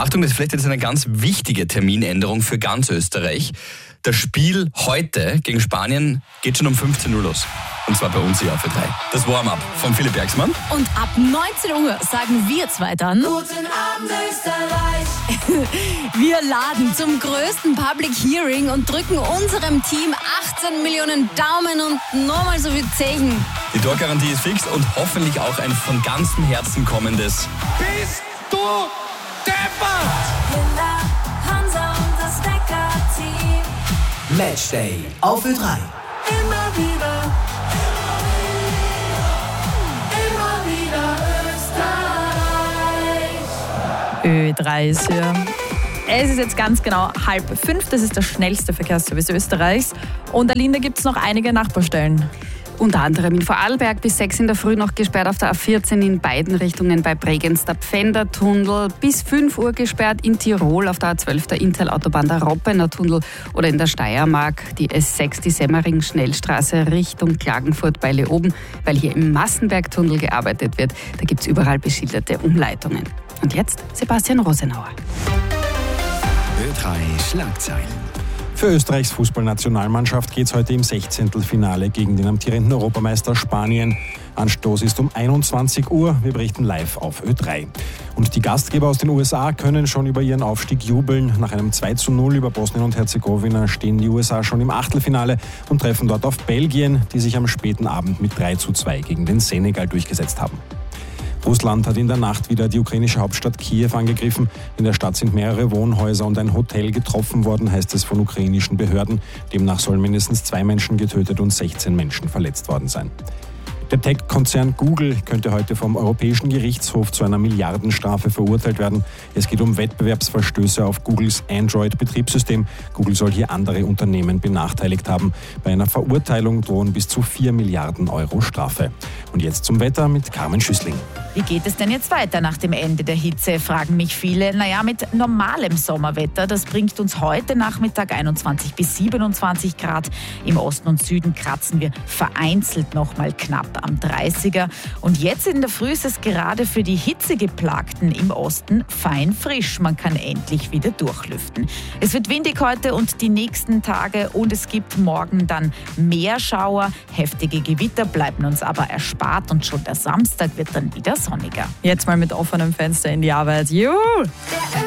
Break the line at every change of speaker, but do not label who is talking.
Achtung, das ist vielleicht jetzt eine ganz wichtige Terminänderung für ganz Österreich. Das Spiel heute gegen Spanien geht schon um 15 Uhr los. Und zwar bei uns hier auf Ö3. Das Warm-up von Philipp Bergsmann.
Und ab 19 Uhr sagen wir zwei dann:
Guten Abend, Österreich!
Wir laden zum größten Public Hearing und drücken unserem Team 18 Millionen Daumen und nochmal so viel Zeichen.
Die Torgarantie ist fix und hoffentlich auch ein von ganzem Herzen kommendes
Bist du deppert? Linda, Hansa und das Wecker-Team.
Matchday auf Ö3.
Immer wieder Österreich.
Ö3 ist hier. Es ist jetzt ganz genau 4:30. Das ist der schnellste Verkehrsservice Österreichs. Und Aline, da gibt es noch einige Nachbarstellen.
Unter anderem in Vorarlberg bis 6 in der Früh noch gesperrt auf der A14 in beiden Richtungen bei Bregenz der Pfändertunnel. Bis 5 Uhr gesperrt in Tirol auf der A12 der Intel-Autobahn der Roppener Tunnel oder in der Steiermark die S6, die Semmering-Schnellstraße Richtung Klagenfurt bei Leoben, weil hier im Massenbergtunnel gearbeitet wird. Da gibt es überall beschilderte Umleitungen. Und jetzt Sebastian Rosenauer.
Ö3 Schlagzeilen.
Für Österreichs Fußballnationalmannschaft geht es heute im 16. Finale gegen den amtierenden Europameister Spanien. Anstoß ist um 21 Uhr. Wir berichten live auf Ö3. Und die Gastgeber aus den USA können schon über ihren Aufstieg jubeln. Nach einem 2:0 über Bosnien und Herzegowina stehen die USA schon im Achtelfinale und treffen dort auf Belgien, die sich am späten Abend mit 3:2 gegen den Senegal durchgesetzt haben. Russland hat in der Nacht wieder die ukrainische Hauptstadt Kiew angegriffen. In der Stadt sind mehrere Wohnhäuser und ein Hotel getroffen worden, heißt es von ukrainischen Behörden. Demnach sollen mindestens 2 Menschen getötet und 16 Menschen verletzt worden sein. Der Tech-Konzern Google könnte heute vom Europäischen Gerichtshof zu einer Milliardenstrafe verurteilt werden. Es geht um Wettbewerbsverstöße auf Googles Android-Betriebssystem. Google soll hier andere Unternehmen benachteiligt haben. Bei einer Verurteilung drohen bis zu 4 Milliarden Euro Strafe. Und jetzt zum Wetter mit Carmen Schüssling.
Wie geht es denn jetzt weiter nach dem Ende der Hitze, fragen mich viele. Naja, mit normalem Sommerwetter. Das bringt uns heute Nachmittag 21 bis 27 Grad. Im Osten und Süden kratzen wir vereinzelt noch mal knapp am 30er. Und jetzt in der Früh ist es gerade für die Hitzegeplagten im Osten fein frisch. Man kann endlich wieder durchlüften. Es wird windig heute und die nächsten Tage und es gibt morgen dann mehr Schauer. Heftige Gewitter bleiben uns aber erspart und schon der Samstag wird dann wieder sonniger.
Jetzt mal mit offenem Fenster in die Arbeit. Juhu!